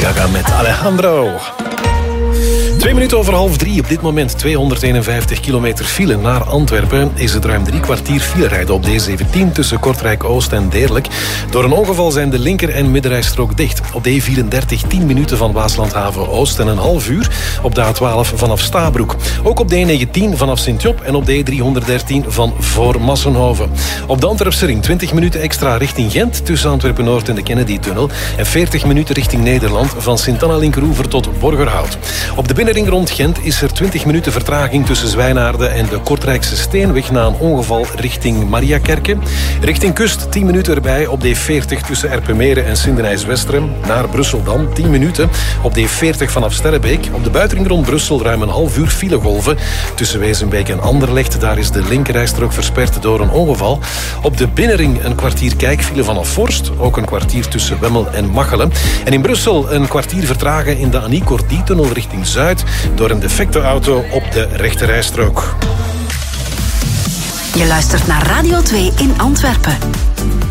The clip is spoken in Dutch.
Gaga met Alejandro. 2 minuten over 2:30 op dit moment. 251 kilometer file naar Antwerpen. Is het ruim 3 kwartier file rijden op de E17 tussen Kortrijk-Oost en Deerlijk. Door een ongeval zijn de linker- en middenrijstrook dicht. Op de E34 10 minuten van Waaslandhaven-Oost en een half uur op de A12 vanaf Stabroek. Ook op de E19 vanaf Sint-Job en op de E313 van voor Massenhoven. Op de Antwerpse ring 20 minuten extra richting Gent tussen Antwerpen-Noord en de Kennedy-tunnel. En 40 minuten richting Nederland van Sint-Anna-Linkeroever tot Borgerhout. Op de binnenring rond Gent is er 20 minuten vertraging tussen Zwijnaarden en de Kortrijkse Steenweg na een ongeval richting Mariakerke. Richting kust 10 minuten erbij op de E40 tussen Erpenmeren en Sindenijs-Westrem. Naar Brussel dan 10 minuten op de E40 vanaf Sterrebeek. Op de buitenring rond Brussel ruim een half uur filegolven tussen Wezenbeek en Anderlecht. Daar is de linkerrijstrook versperd door een ongeval. Op de binnenring een kwartier kijkfile vanaf Forst. Ook een kwartier tussen Wemmel en Machelen. En in Brussel een kwartier vertragen in de Annie Cordy-tunnel richting Zuid door een defecte auto op de rechterrijstrook. Je luistert naar Radio 2 in Antwerpen.